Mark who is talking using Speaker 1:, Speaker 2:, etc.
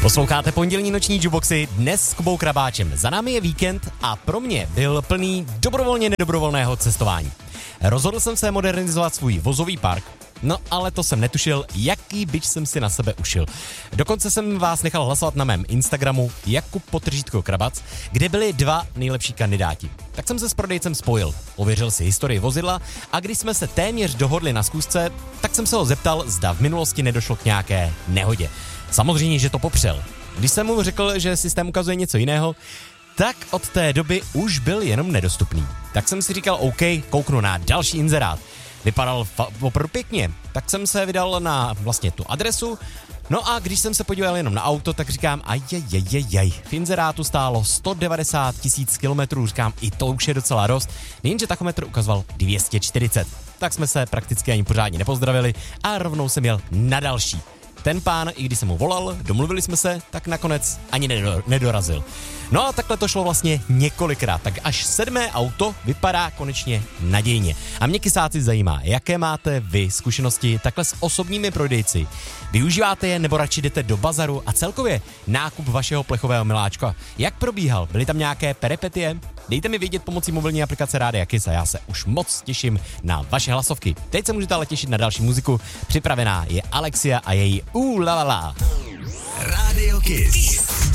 Speaker 1: Posloucháte pondělní noční Juboxy dnes s Kubou Krabáčem. Za námi je víkend a pro mě byl plný dobrovolně nedobrovolného cestování. Rozhodl jsem se modernizovat svůj vozový park, no ale to jsem netušil, jaký bič jsem si na sebe ušil. Dokonce jsem vás nechal hlasovat na mém Instagramu Jakub_Krabac, kde byli dva nejlepší kandidáti. Tak jsem se s prodejcem spojil, ověřil si historii vozidla a když jsme se téměř dohodli na zkusce, tak jsem se ho zeptal, zda v minulosti nedošlo k nějaké nehodě. Samozřejmě, že to popřel. Když jsem mu řekl, že systém ukazuje něco jiného, tak od té doby už byl jenom nedostupný. Tak jsem si říkal, OK, kouknu na další inzerát. Vypadal opravdu pěkně, tak jsem se vydal na vlastně tu adresu, no a když jsem se podíval jenom na auto, tak říkám, v inzerátu stálo 190 000 kilometrů, říkám, i to už je docela dost, jenže tachometr ukazoval 240. Tak jsme se prakticky ani pořádně nepozdravili a rovnou jsem jel na další. Ten pán, i když jsem mu volal, domluvili jsme se, tak nakonec ani nedorazil. No a takhle to šlo vlastně několikrát, tak až 7. auto vypadá konečně nadějně. A mě kysáci zajímá, jaké máte vy zkušenosti takhle s osobními prodejci. Využíváte je nebo radši jdete do bazaru a celkově nákup vašeho plechového miláčka. Jak probíhal? Byly tam nějaké peripetie? Dejte mi vědět pomocí mobilní aplikace Rádia Kiss a já se už moc těším na vaše hlasovky. Teď se můžete ale těšit na další muziku. Připravená je Alexia a její La La La.
Speaker 2: Rádio Kiss.